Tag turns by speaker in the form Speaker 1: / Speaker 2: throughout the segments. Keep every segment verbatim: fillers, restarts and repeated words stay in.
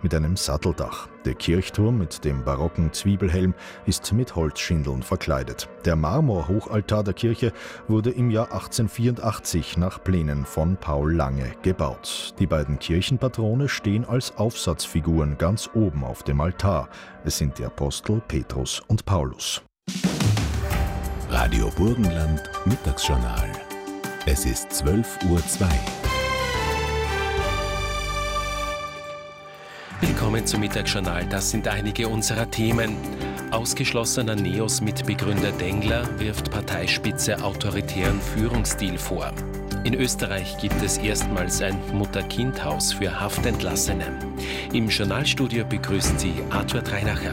Speaker 1: mit einem Satteldach. Der Kirchturm mit dem barocken Zwiebelhelm ist mit Holzschindeln verkleidet. Der Marmorhochaltar der Kirche wurde im Jahr achtzehnhundertvierundachtzig nach Plänen von Paul Lange gebaut. Die beiden Kirchenpatrone stehen als Aufsatzfiguren ganz oben auf dem Altar. Es sind die Apostel Petrus und Paulus.
Speaker 2: Radio Burgenland Mittagsjournal. Es ist zwölf Uhr zwei.
Speaker 3: Willkommen zum Mittagsjournal. Das sind einige unserer Themen. Ausgeschlossener NEOS-Mitbegründer Dengler wirft Parteispitze autoritären Führungsstil vor. In Österreich gibt es erstmals ein Mutter-Kind-Haus für Haftentlassene. Im Journalstudio begrüßt sie Arthur Treinacher.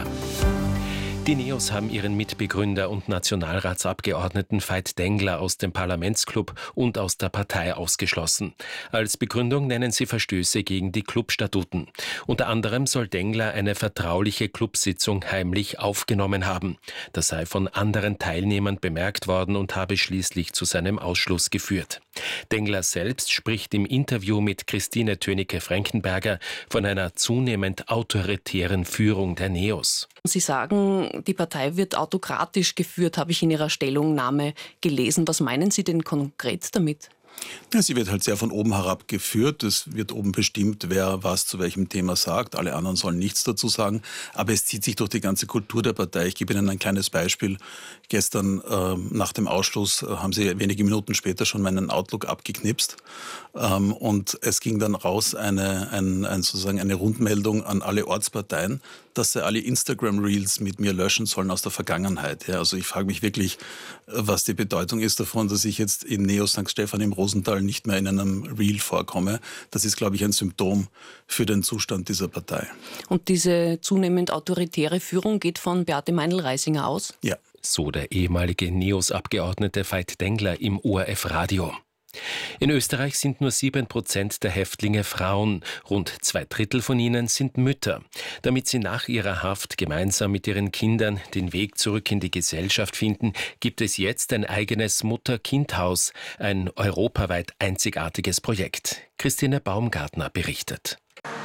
Speaker 3: Die NEOS haben ihren Mitbegründer und Nationalratsabgeordneten Veit Dengler aus dem Parlamentsclub und aus der Partei ausgeschlossen. Als Begründung nennen sie Verstöße gegen die Clubstatuten. Unter anderem soll Dengler eine vertrauliche Clubsitzung heimlich aufgenommen haben. Das sei von anderen Teilnehmern bemerkt worden und habe schließlich zu seinem Ausschluss geführt. Dengler selbst spricht im Interview mit Christine Tönicke-Frankenberger von einer zunehmend autoritären Führung der NEOS.
Speaker 4: Sie sagen, die Partei wird autokratisch geführt, habe ich in Ihrer Stellungnahme gelesen. Was meinen Sie denn konkret damit?
Speaker 5: Ja, sie wird halt sehr von oben herab geführt. Es wird oben bestimmt, wer was zu welchem Thema sagt. Alle anderen sollen nichts dazu sagen. Aber es zieht sich durch die ganze Kultur der Partei. Ich gebe Ihnen ein kleines Beispiel. Gestern äh, nach dem Ausschluss äh, haben sie wenige Minuten später schon meinen Outlook abgeknipst. Ähm, und es ging dann raus eine, ein, ein, sozusagen eine Rundmeldung an alle Ortsparteien, dass sie alle Instagram-Reels mit mir löschen sollen aus der Vergangenheit. Ja, also ich frage mich wirklich, was die Bedeutung ist davon, dass ich jetzt in Neos Sankt Stephan im Rosental nicht mehr in einem Reel vorkomme. Das ist, glaube ich, ein Symptom für den Zustand dieser Partei.
Speaker 4: Und diese zunehmend autoritäre Führung geht von Beate Meindl-Reisinger aus?
Speaker 5: Ja.
Speaker 3: So der ehemalige NEOS-Abgeordnete Veit Dengler im O R F-Radio. In Österreich sind nur sieben Prozent der Häftlinge Frauen. Rund zwei Drittel von ihnen sind Mütter. Damit sie nach ihrer Haft gemeinsam mit ihren Kindern den Weg zurück in die Gesellschaft finden, gibt es jetzt ein eigenes Mutter-Kind-Haus, ein europaweit einzigartiges Projekt. Christine Baumgartner berichtet.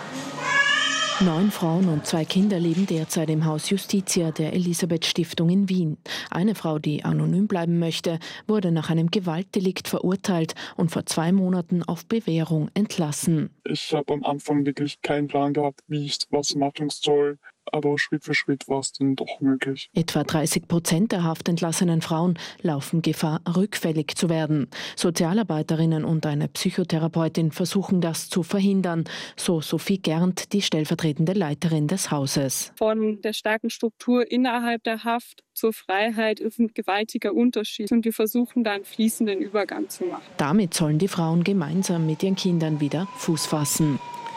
Speaker 6: Neun Frauen und zwei Kinder leben derzeit im Haus Justitia der Elisabeth-Stiftung in Wien. Eine Frau, die anonym bleiben möchte, wurde nach einem Gewaltdelikt verurteilt und vor zwei Monaten auf Bewährung entlassen.
Speaker 7: Ich habe am Anfang wirklich keinen Plan gehabt, wie ich was machen soll. Aber Schritt für Schritt war es dann doch möglich.
Speaker 6: Etwa dreißig Prozent der haftentlassenen Frauen laufen Gefahr, rückfällig zu werden. Sozialarbeiterinnen und eine Psychotherapeutin versuchen das zu verhindern, so Sophie Gernt, die stellvertretende Leiterin des Hauses.
Speaker 8: Von der starken Struktur innerhalb der Haft zur Freiheit ist ein gewaltiger Unterschied und wir versuchen da einen fließenden Übergang zu machen.
Speaker 6: Damit sollen die Frauen gemeinsam mit ihren Kindern wieder Fuß fassen.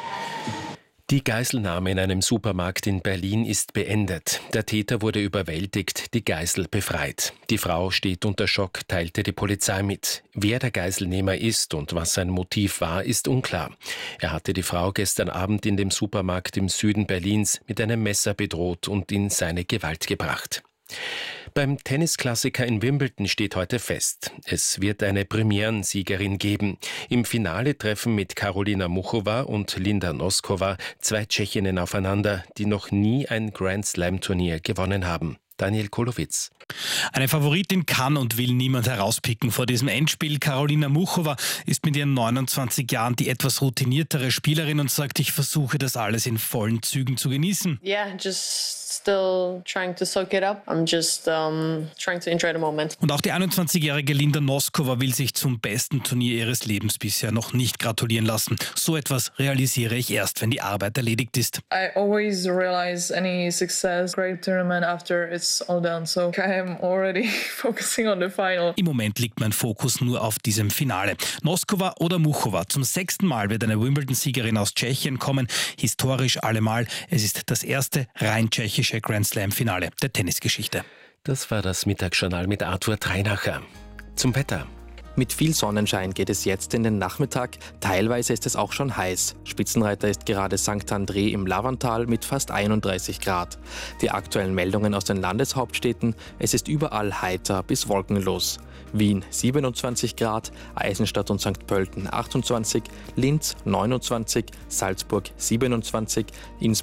Speaker 3: Die Geiselnahme in einem Supermarkt in Berlin ist beendet. Der Täter wurde überwältigt, die Geisel befreit. Die Frau steht unter Schock, teilte die Polizei mit. Wer der Geiselnehmer ist und was sein Motiv war, ist unklar. Er hatte die Frau gestern Abend in dem Supermarkt im Süden Berlins mit einem Messer bedroht und in seine Gewalt gebracht. Beim Tennisklassiker in Wimbledon steht heute fest, es wird eine Premierensiegerin geben. Im Finale treffen mit Karolina Muchova und Linda Noskova zwei Tschechinnen aufeinander, die noch nie ein Grand-Slam-Turnier gewonnen haben. Daniel Kolowitz.
Speaker 9: Eine Favoritin kann und will niemand herauspicken vor diesem Endspiel. Karolina Muchova ist mit ihren neunundzwanzig Jahren die etwas routiniertere Spielerin und sagt, ich versuche das alles in vollen Zügen zu genießen.
Speaker 10: Yeah, just still trying to soak it up. I'm just um, trying to enjoy the moment.
Speaker 9: Und auch die einundzwanzigjährige Linda Noskova will sich zum besten Turnier ihres Lebens bisher noch nicht gratulieren lassen. So etwas realisiere ich erst, wenn die Arbeit erledigt ist.
Speaker 11: I always realize any success, great tournament after it's all done. So I am already focusing on the final.
Speaker 9: Im Moment liegt mein Fokus nur auf diesem Finale. Noskova oder Muchova. Zum sechsten Mal wird eine Wimbledon-Siegerin aus Tschechien kommen. Historisch allemal. Es ist das erste rein tschechische Grand-Slam-Finale der Tennisgeschichte.
Speaker 3: Das war das Mittagsjournal mit Arthur Treinacher. Zum Wetter.
Speaker 12: Mit viel Sonnenschein geht es jetzt in den Nachmittag. Teilweise ist es auch schon heiß. Spitzenreiter ist gerade Sankt André im Lavantal mit fast einunddreißig Grad. Die aktuellen Meldungen aus den Landeshauptstädten: Es ist überall heiter bis wolkenlos. Wien siebenundzwanzig Grad, Eisenstadt und Sankt Pölten achtundzwanzig, Linz neunundzwanzig, Salzburg siebenundzwanzig, Innsbruck